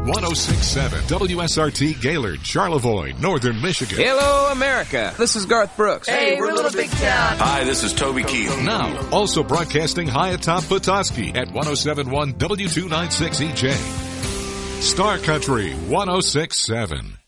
106.7 WSRT Gaylord, Charlevoix, Northern Michigan. Hello, America. This is Garth Brooks. Hey, we're Little Big Town. Hi, this is Toby Keith. Now, also broadcasting high atop Petoskey at 107.1 W296 EJ. Star Country 106.7.